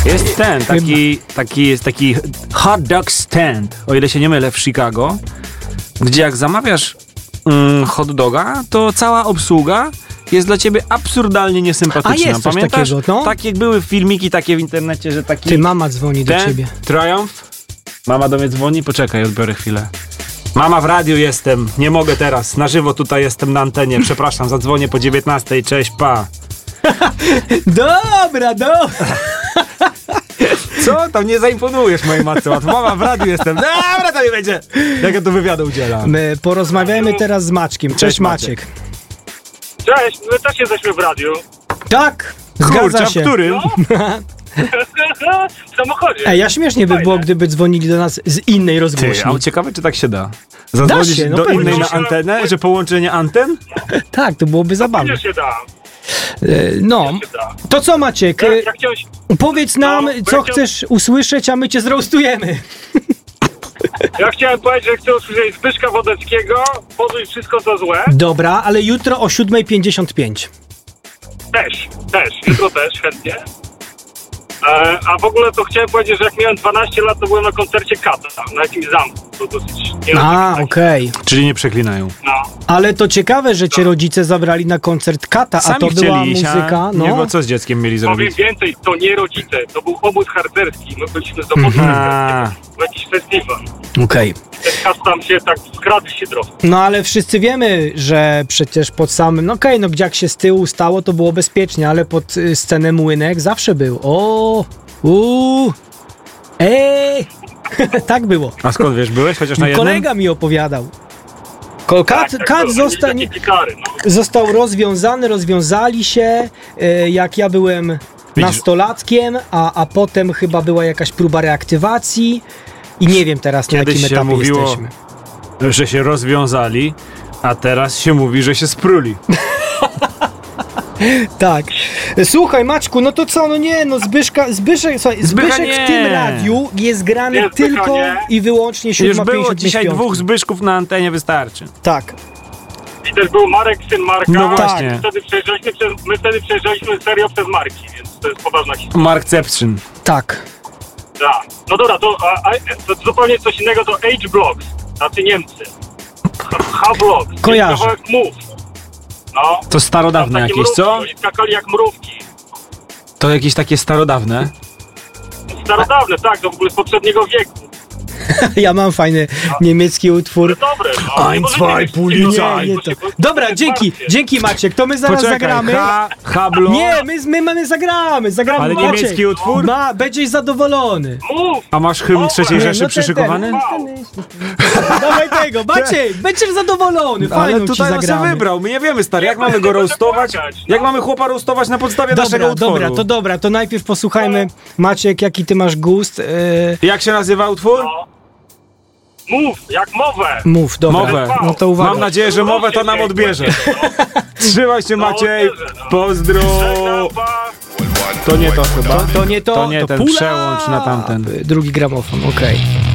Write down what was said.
Jest taki hot dog stand, o ile się nie mylę, w Chicago, gdzie jak zamawiasz hot doga, to cała obsługa jest dla ciebie absurdalnie niesympatyczna. A jest coś pamiętasz? takiego, no? Takie były filmiki takie w internecie, że taki... Ty, mama dzwoni do ciebie. Triumph? Mama do mnie dzwoni? Poczekaj, odbiorę chwilę. Mama, w radiu jestem, nie mogę teraz, na żywo tutaj jestem na antenie, przepraszam, zadzwonię po 19, cześć, pa. Dobra. Co? Tam nie zaimponujesz mojej matce łatwo. Mama, w radiu jestem. Dobra, to nie będzie. Jak ja tu wywiadu udzielam. My porozmawiajmy teraz z Maćkiem. Cześć, Maciek. Cześć, my też jesteśmy w radiu. Tak, zgadza Kurczę, się. w którym? No? W samochodzie. Ej, ja śmiesznie by było, gdyby dzwonili do nas z innej Ty, rozgłośni. a ciekawe, czy tak się da. Zadzwonić się, no do pewnie. innej na antenę, że połączenie anten? Tak, to byłoby zabawne. Nie się da. No, Nie się da. to co, Maciek? Ja chciałem... Powiedz nam, co chcesz usłyszeć, a my cię zroastujemy. Ja chciałem powiedzieć, że chcę usłyszeć Zbyszka Wodeckiego, podróż wszystko co złe. Dobra, ale jutro o 7:55. Też, jutro też, chętnie. A w ogóle to chciałem powiedzieć, że jak miałem 12 lat, to byłem na koncercie Kata, na jakimś zamku. To dosyć Okej. Czyli nie przeklinają. No. Ale to ciekawe, że cię rodzice zabrali na koncert Kata, a Sami to była chcieli iść, muzyka, nie no. było co z dzieckiem mieli Powiem zrobić. więcej, to nie rodzice, to był obóz harcerski. My byliśmy z obozu harcerskiego. To jakiś festiwal. Okej. Ten Kat tam się tak skradł się trochę. No ale wszyscy wiemy, że przecież pod samym, no gdzie jak się z tyłu stało, to było bezpiecznie, ale pod scenę Młynek zawsze był. Tak było. A skąd wiesz, byłeś chociaż na jednym? Kolega mi opowiadał. Kat było. Takie gitary, no. został rozwiązali się, jak ja byłem nastolatkiem, a potem chyba była jakaś próba reaktywacji i nie wiem teraz na Kiedyś jakim się etapie mówiło, jesteśmy. że się rozwiązali, a teraz się mówi, że się spruli. Tak. Słuchaj, Maćku, no to co, Zbyszek w tym radiu jest grany Nie, tylko nie. i wyłącznie Już 7:55. było dzisiaj 2 Zbyszków na antenie, wystarczy. Tak. I też był Marek, syn Marka. No właśnie. My wtedy przejeżdżaliśmy serią przez Marki, więc to jest poważna historia. Markception. Tak. Tak. No dobra, to zupełnie coś innego, to H-Blocks, tacy Niemcy. H-Blocks. Kojarzę. Kawałek Move. No. To starodawne Takie jakieś, co? Oni skakali jak mrówki. To jakieś takie starodawne. Starodawne, tak, to w ogóle z poprzedniego wieku. Ja mam fajny niemiecki utwór. To dobre, no. Ein, Nie zwei, możecie mieć Polizei. Nie, to. Dobra, dzięki Maciek, to my zaraz zagramy. Hablo. Nie, my zagramy. Ale Maciek. niemiecki utwór? Będziesz zadowolony. Mów! A masz hymn III Rzeszy przyszykowany? Dawaj tego, Maciek, będziesz zadowolony. Ale Fajną ci tutaj on sobie zagramy. wybrał, my nie wiemy, stary, jak mamy go roastować? Jak mamy chłopa roastować na podstawie naszego utworu? Dobra, to najpierw posłuchajmy, Maciek, jaki ty masz gust. Jak się nazywa utwór? Mów, jak mowę! Mów, dobra. Mowę. No to uwaga. Mam nadzieję, że mowę to nam odbierze. Trzymaj się, Maciej. Pozdro. Pa. To nie to chyba. To nie to, To nie ten, pull up. przełącz na tamten. Drugi gramofon, okej.